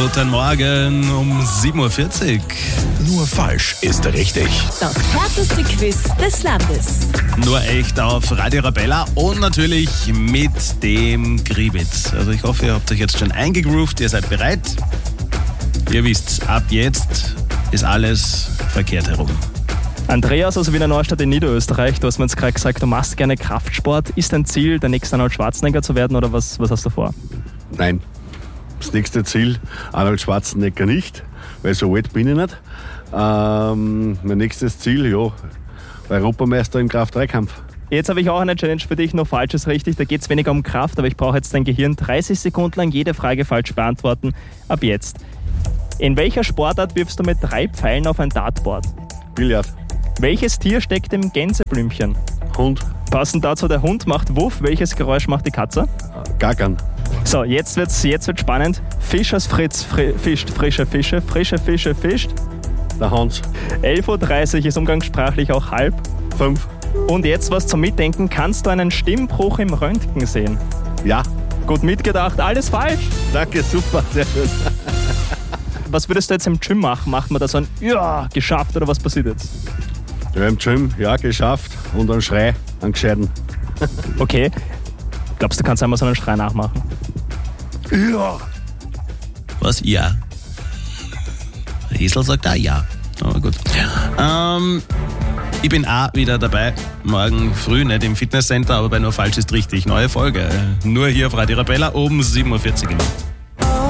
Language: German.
Guten Morgen um 7.40 Uhr. Nur falsch ist richtig. Das härteste Quiz des Landes. Nur echt auf Radio Arabella und natürlich mit dem Gribitz. Also ich hoffe, ihr habt euch jetzt schon eingegroovt, ihr seid bereit. Ihr wisst, ab jetzt ist alles verkehrt herum. Andreas aus Wiener Neustadt in Niederösterreich, du hast mir jetzt gerade gesagt, du machst gerne Kraftsport. Ist dein Ziel, der nächste Arnold Schwarzenegger zu werden oder was hast du vor? Nein, das nächste Ziel, Arnold Schwarzenegger nicht, weil so alt bin ich nicht. Mein nächstes Ziel, ja, Europameister im Kraft-3-Kampf. Jetzt habe ich auch eine Challenge für dich, nur falsch ist richtig. Da geht es weniger um Kraft, aber ich brauche jetzt dein Gehirn 30 Sekunden lang jede Frage falsch beantworten. Ab jetzt. In welcher Sportart wirfst du mit 3 Pfeilen auf ein Dartboard? Billard. Welches Tier steckt im Gänseblümchen? Hund. Passend dazu, der Hund macht Wuff. Welches Geräusch macht die Katze? Gackern. So, jetzt wird's spannend. Fisch aus Fritz fischt frische Fische, frische Fische fischt. Der Hans. 11.30 Uhr ist umgangssprachlich auch halb. 5. Und jetzt was zum Mitdenken. Kannst du einen Stimmbruch im Röntgen sehen? Ja. Gut mitgedacht, alles falsch. Danke, super, sehr schön. Was würdest du jetzt im Gym machen? Macht man da so ein Ja, geschafft oder was passiert jetzt? Ja, im Gym, ja, geschafft und einen Schrei, einen gescheiten. Okay. Glaubst du, kannst einmal so einen Schrei nachmachen? Ja. Was? Ja. Riesel sagt auch ja. Aber gut. Ich bin auch wieder dabei. Morgen früh, nicht im Fitnesscenter, aber bei Nur falsch ist richtig. Neue Folge. Nur hier auf Radio Arabella um 7.40 Uhr.